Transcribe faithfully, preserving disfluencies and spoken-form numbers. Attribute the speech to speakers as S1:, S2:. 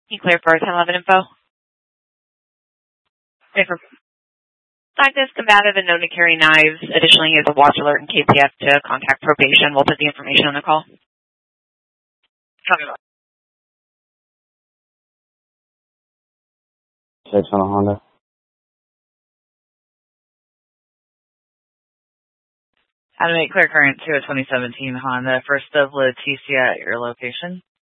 S1: You clear for ten eleven info? Okay, for Magnus, combative and known to carry knives. Additionally, he has a watch alert in K P F to contact probation. We'll put the information on the call.
S2: Copy that.
S3: Six on a Honda.
S2: How to make clear current to a twenty seventeen Honda First of Leticia at your location.